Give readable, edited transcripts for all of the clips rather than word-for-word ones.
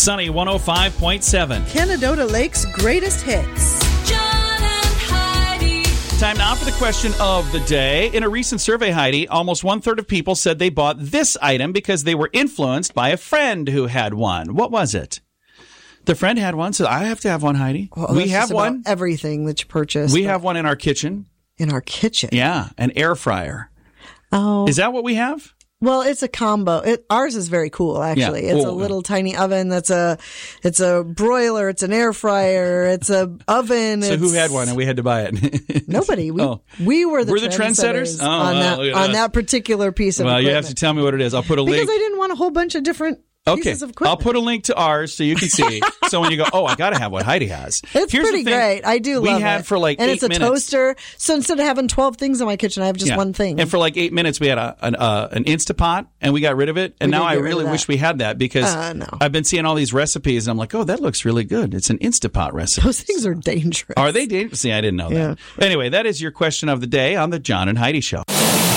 Sunny 105.7. Canadota Lake's greatest hits. John and Heidi. Time now for the question of the day. In a recent survey, Heidi, almost 1/3 of people said they bought this item because they were influenced by a friend who had one. What was it? The friend had one, so I have to have one, Heidi. Well, we have one. Everything that you purchased. We have one in our kitchen. In our kitchen? Yeah, an air fryer. Oh. Is that what we have? Well, it's a combo. Ours is very cool, actually. Yeah. It's a little tiny oven. It's a broiler. It's an air fryer. It's a oven. So who had one and we had to buy it? Nobody. We were the trendsetters on that particular piece of equipment. Well, you have to tell me what it is. I'll put a link. Because I didn't want a whole bunch of different pieces of equipment. I'll put a link to ours so you can see. So when you go, I got to have what Heidi has. It's pretty great. I do love it. We had for like 8 minutes. And it's a toaster. So instead of having 12 things in my kitchen, I have just one thing. And for like 8 minutes, we had an Instapot, and we got rid of it. And now I really wish we had that because I've been seeing all these recipes, and I'm like, that looks really good. It's an Instapot recipe. Those things are dangerous. Are they dangerous? See, I didn't know that. Anyway, that is your question of the day on the John and Heidi Show.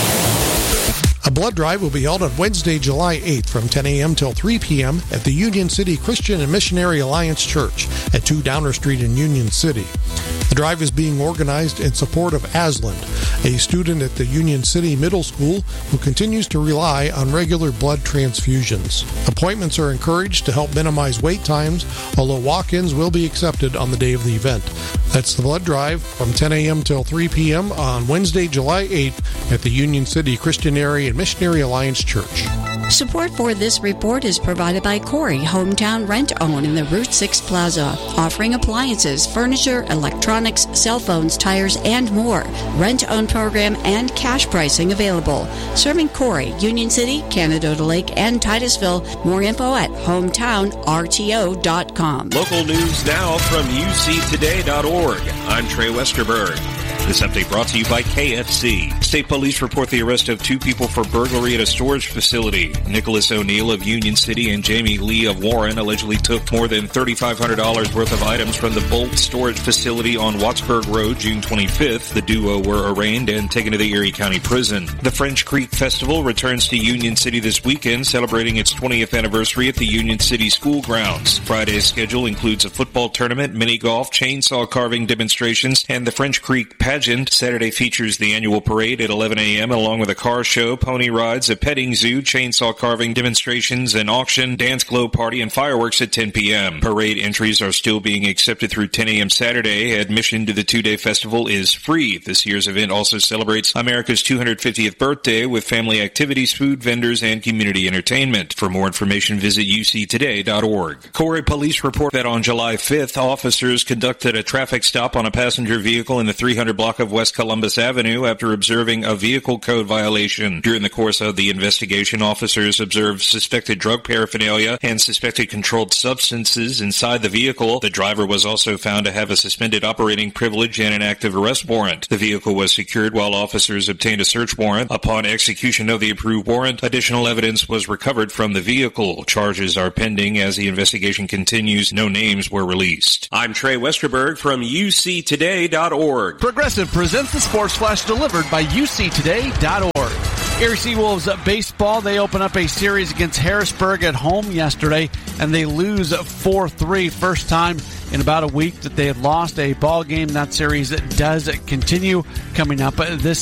A blood drive will be held on Wednesday, July 8th from 10 a.m. till 3 p.m. at the Union City Christian and Missionary Alliance Church at 2 Downer Street in Union City. The drive is being organized in support of Aslan, a student at the Union City Middle School who continues to rely on regular blood transfusions. Appointments are encouraged to help minimize wait times, although walk-ins will be accepted on the day of the event. That's the blood drive from 10 a.m. till 3 p.m. on Wednesday, July 8th at the Union City Christian and Missionary Alliance Church. Support for this report is provided by Corey Hometown Rent-Own in the Route 6 Plaza, offering appliances, furniture, electronics, cell phones, tires, and more. Rent-Own program and cash pricing available. Serving Corey, Union City, Canadota Lake, and Titusville. More info at hometownrto.com. Local news now from uctoday.org. I'm Trey Westerberg. This update brought to you by KFC. State police report the arrest of 2 people for burglary at a storage facility. Nicholas O'Neill of Union City and Jamie Lee of Warren allegedly took more than $3,500 worth of items from the Bolt storage facility on Wattsburg Road June 25th. The duo were arraigned and taken to the Erie County Prison. The French Creek Festival returns to Union City this weekend, celebrating its 20th anniversary at the Union City School Grounds. Friday's schedule includes a football tournament, mini golf, chainsaw carving demonstrations, and the French Creek pageant. Saturday features the annual parade at 11 a.m. along with a car show, pony rides, a petting zoo, chainsaw carving demonstrations, an auction, dance glow party, and fireworks at 10 p.m. Parade entries are still being accepted through 10 a.m. Saturday. Admission to the 2-day festival is free. This year's event also celebrates America's 250th birthday with family activities, food vendors, and community entertainment. For more information, visit uctoday.org. Corey police report that on July 5th, officers conducted a traffic stop on a passenger vehicle in the 300 block of West Columbus Avenue after observing a vehicle code violation. During the course of the investigation, officers observed suspected drug paraphernalia and suspected controlled substances inside the vehicle. The driver was also found to have a suspended operating privilege and an active arrest warrant. The vehicle was secured while officers obtained a search warrant. Upon execution of the approved warrant, additional evidence was recovered from the vehicle. Charges are pending as the investigation continues. No names were released. I'm Trey Westerberg from uctoday.org. Progressive presents the Sports Flash delivered by uctoday.org. Erie Seawolves baseball, they open up a series against Harrisburg at home yesterday, and they lose 4-3. First time in about a week that they had lost a ball game. That series does continue coming up this